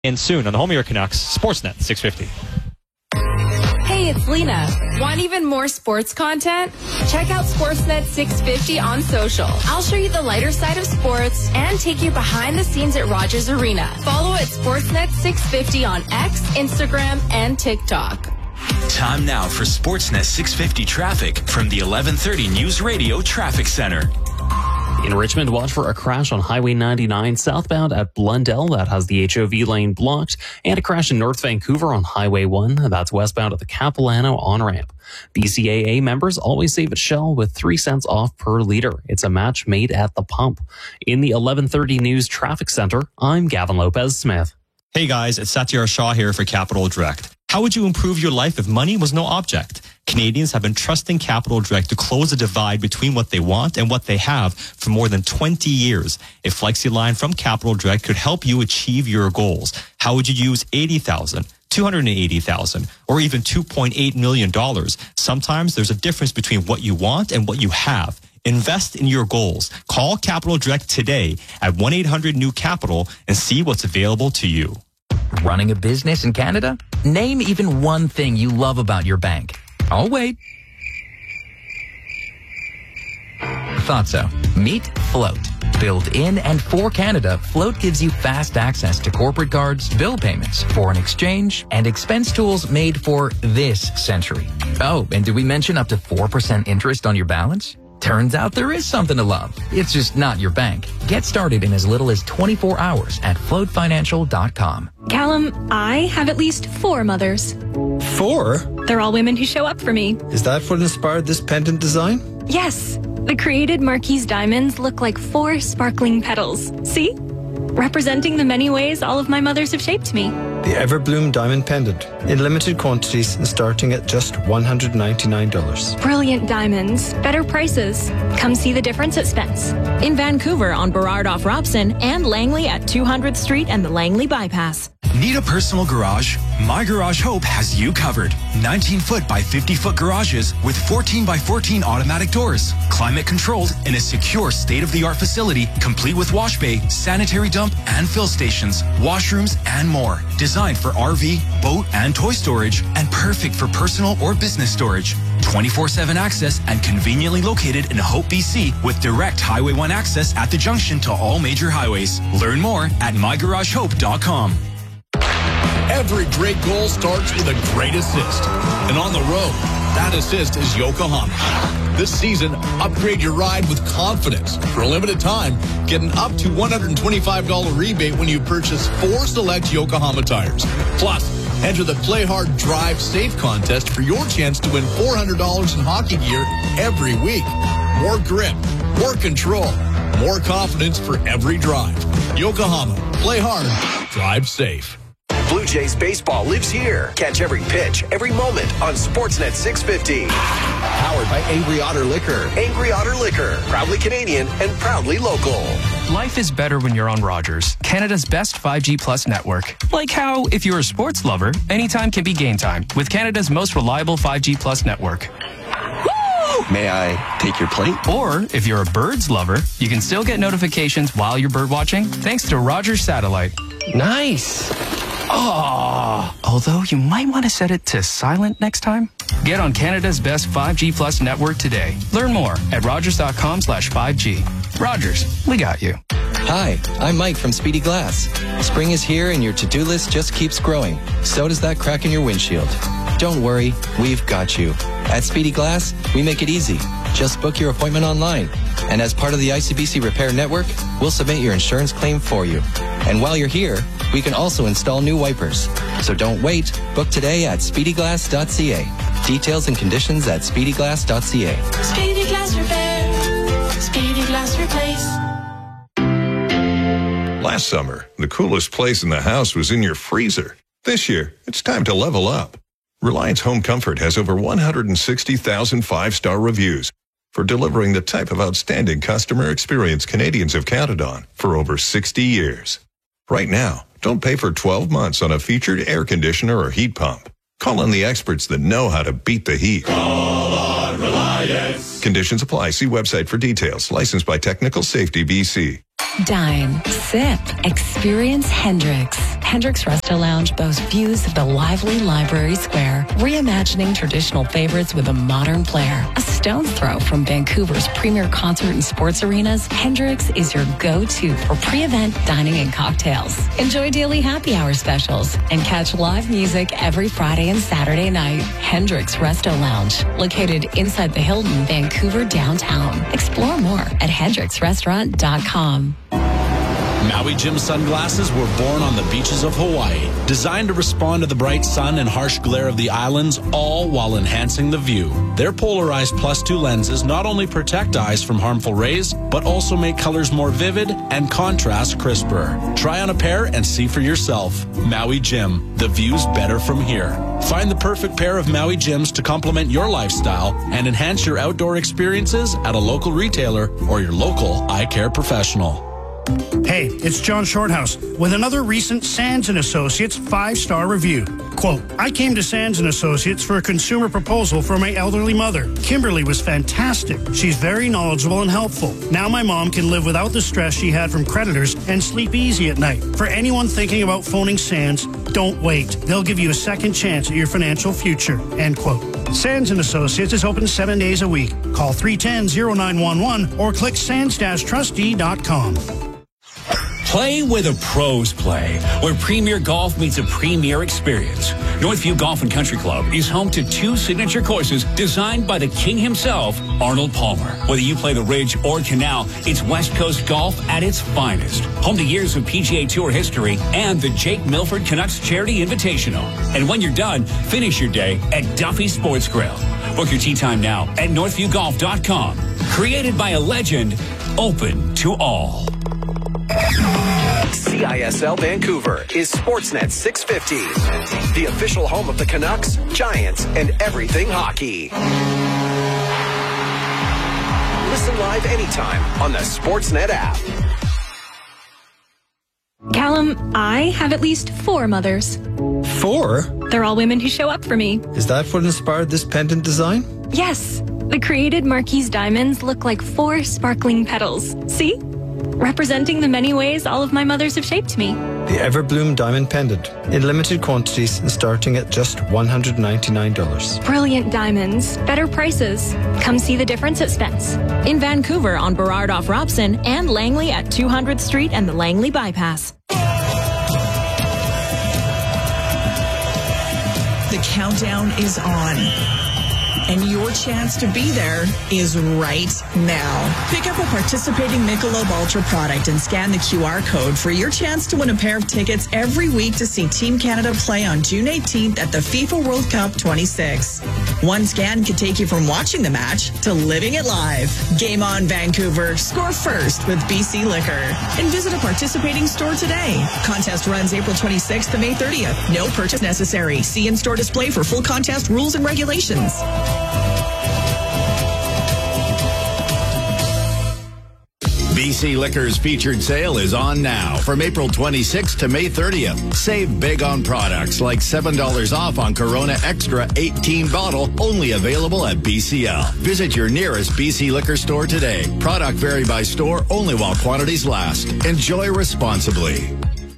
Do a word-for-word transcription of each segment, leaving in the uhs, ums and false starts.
And soon on the home of your Canucks, Sportsnet six fifty. Hey, it's Lena. Want even more sports content? Check out Sportsnet six fifty on social. I'll show you the lighter side of sports and take you behind the scenes at Rogers Arena. Follow at Sportsnet six fifty on X, Instagram, and TikTok. Time now for Sportsnet six fifty traffic from the eleven thirty News Radio Traffic Center. In Richmond, watch for a crash on Highway ninety-nine southbound at Blundell that has the H O V lane blocked, and a crash in North Vancouver on Highway one that's westbound at the Capilano on-ramp. B C A A members always save at Shell with three cents off per litre. It's a match made at the pump. In the eleven thirty News Traffic Center, I'm Gavin Lopez-Smith. Hey guys, it's Satyar Shah here for Capital Direct. How would you improve your life if money was no object? Canadians have been trusting Capital Direct to close the divide between what they want and what they have for more than twenty years. A FlexiLine from Capital Direct could help you achieve your goals. How would you use eighty thousand dollars, two hundred eighty thousand dollars, or even two point eight million dollars? Sometimes there's a difference between what you want and what you have. Invest in your goals. Call Capital Direct today at one eight hundred new capital and see what's available to you. Running a business in Canada? Name even one thing you love about your bank. I'll wait. Thought so. Meet Float. Built in and for Canada, Float gives you fast access to corporate cards, bill payments, foreign exchange, and expense tools made for this century. Oh, and did we mention up to four percent interest on your balance? Turns out there is something to love. It's just not your bank. Get started in as little as twenty-four hours at float financial dot com. Callum, I have at least four mothers. Four? They're all women who show up for me. Is that what inspired this pendant design? Yes. The created Marquise diamonds look like four sparkling petals. See? Representing the many ways all of my mothers have shaped me. The Everbloom Diamond Pendant. In limited quantities and starting at just one hundred ninety-nine dollars. Brilliant diamonds. Better prices. Come see the difference at Spence. In Vancouver on Burrard off Robson and Langley at two hundredth Street and the Langley Bypass. Need a personal garage? My Garage Hope has you covered. nineteen foot by fifty foot garages with fourteen by fourteen automatic doors, climate controlled in a secure state-of-the-art facility, complete with wash bay, sanitary dump, and fill stations, washrooms, and more. Designed for R V, boat, and toy storage, and perfect for personal or business storage. twenty-four seven access and conveniently located in Hope, B C with direct Highway one access at the junction to all major highways. Learn more at my garage hope dot com. Every great goal starts with a great assist. And on the road, that assist is Yokohama. This season, upgrade your ride with confidence. For a limited time, get an up to one hundred twenty-five dollars rebate when you purchase four select Yokohama tires. Plus, enter the Play Hard Drive Safe contest for your chance to win four hundred dollars in hockey gear every week. More grip, more control, more confidence for every drive. Yokohama. Play hard. Drive safe. Blue Jays baseball lives here. Catch every pitch, every moment on Sportsnet six fifty. Powered by Angry Otter Liquor. Angry Otter Liquor. Proudly Canadian and proudly local. Life is better when you're on Rogers, Canada's best five G Plus network. Like how, if you're a sports lover, anytime can be game time with Canada's most reliable five G Plus network. May I take your plate? Or, if you're a birds lover, you can still get notifications while you're bird watching thanks to Rogers Satellite. Nice. Oh, although you might want to set it to silent next time. Get on Canada's best five G Plus network today. Learn more at rogers.com slash 5G. Rogers, we got you. Hi, I'm Mike from Speedy Glass. Spring is here and your to-do list just keeps growing. So does that crack in your windshield. Don't worry, we've got you. At Speedy Glass, we make it easy. Just book your appointment online. And as part of the I C B C Repair Network, we'll submit your insurance claim for you. And while you're here, we can also install new wipers. So don't wait. Book today at speedy glass dot c a. Details and conditions at speedy glass dot c a. Speedy Glass Repair. Speedy Glass Replace. Last summer, the coolest place in the house was in your freezer. This year, it's time to level up. Reliance Home Comfort has over one hundred sixty thousand five-star reviews for delivering the type of outstanding customer experience Canadians have counted on for over sixty years. Right now, don't pay for twelve months on a featured air conditioner or heat pump. Call on the experts that know how to beat the heat. Call on Reliance. Conditions apply. See website for details. Licensed by Technical Safety B C. Dine, sip, experience Hendrix. Hendricks Resto Lounge boasts views of the lively Library Square, reimagining traditional favorites with a modern flair. A stone's throw from Vancouver's premier concert and sports arenas, Hendricks is your go-to for pre-event dining and cocktails. Enjoy daily happy hour specials and catch live music every Friday and Saturday night. Hendricks Resto Lounge, located inside the Hilton, Vancouver downtown. Explore more at hendricks restaurant dot com. Maui Jim sunglasses were born on the beaches of Hawaii, designed to respond to the bright sun and harsh glare of the islands, all while enhancing the view. Their polarized plus two lenses not only protect eyes from harmful rays, but also make colors more vivid and contrast crisper. Try on a pair and see for yourself. Maui Jim, the view's better from here. Find the perfect pair of Maui Jims to complement your lifestyle and enhance your outdoor experiences at a local retailer or your local eye care professional. Hey, it's John Shorthouse with another recent Sands and Associates five-star review. Quote, I came to Sands and Associates for a consumer proposal for my elderly mother. Kimberly was fantastic. She's very knowledgeable and helpful. Now my mom can live without the stress she had from creditors and sleep easy at night. For anyone thinking about phoning Sands, don't wait. They'll give you a second chance at your financial future. End quote. Sands and Associates is open seven days a week. Call three one zero, zero nine one one or click sands dash trustee dot com. Play where the pros play, where Premier Golf meets a premier experience. Northview Golf and Country Club is home to two signature courses designed by the king himself, Arnold Palmer. Whether you play the Ridge or Canal, it's West Coast golf at its finest. Home to years of P G A Tour history and the Jake Milford Canucks Charity Invitational. And when you're done, finish your day at Duffy Sports Grill. Book your tee time now at northview golf dot com. Created by a legend, open to all. C I S L Vancouver is Sportsnet six fifty, the official home of the Canucks, Giants, and everything hockey. Listen live anytime on the Sportsnet app. Callum, I have at least four mothers. Four? They're all women who show up for me. Is that what inspired this pendant design? Yes. The created Marquise diamonds look like four sparkling petals. See? Representing the many ways all of my mothers have shaped me. The Everbloom Diamond Pendant, in limited quantities and starting at just one hundred ninety-nine dollars. Brilliant diamonds, better prices. Come see the difference at Spence. In Vancouver on Burrard off Robson and Langley at two hundredth Street and the Langley Bypass. The countdown is on. And your chance to be there is right now. Pick up a participating Michelob Ultra product and scan the Q R code for your chance to win a pair of tickets every week to see Team Canada play on June eighteenth at the FIFA World Cup twenty-six. One scan could take you from watching the match to living it live. Game on, Vancouver. Score first with B C Liquor. And visit a participating store today. Contest runs April twenty-sixth to May thirtieth. No purchase necessary. See in-store display for full contest rules and regulations. B C Liquor's featured sale is on now from April twenty-sixth to May thirtieth. Save big on products like seven dollars off on Corona Extra eighteen bottle, only available at B C L. Visit your nearest B C Liquor store today. Product vary by store only while quantities last. Enjoy responsibly.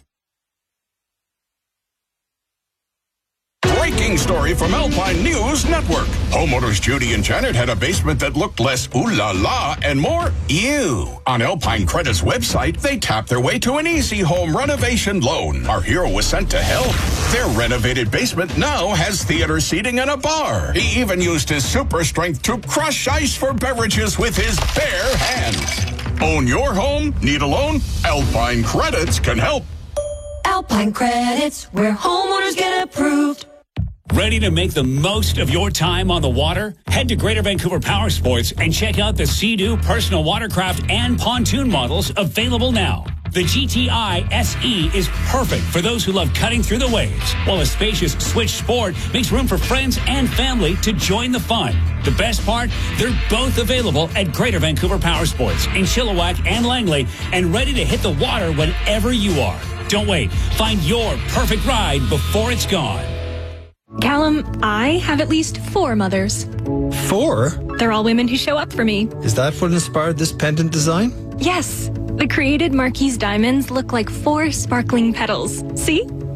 Breaking story from Alpine News Network. Homeowners Judy and Janet had a basement that looked less ooh la la and more ew. On Alpine Credit's website, they tapped their way to an easy home renovation loan. Our hero was sent to help. Their renovated basement now has theater seating and a bar. He even used his super strength to crush ice for beverages with his bare hands. Own your home? Need a loan? Alpine Credits can help. Alpine Credits, where homeowners get approved. Ready to make the most of your time on the water? Head to Greater Vancouver Power Sports and check out the Sea-Doo personal watercraft and pontoon models available now. The G T I S E is perfect for those who love cutting through the waves, while a spacious Switch Sport makes room for friends and family to join the fun. The best part? They're both available at Greater Vancouver Power Sports in Chilliwack and Langley and ready to hit the water whenever you are. Don't wait. Find your perfect ride before it's gone. Callum, I have at least four mothers. Four? They're all women who show up for me. Is that what inspired this pendant design? Yes. The created Marquise diamonds look like four sparkling petals. See?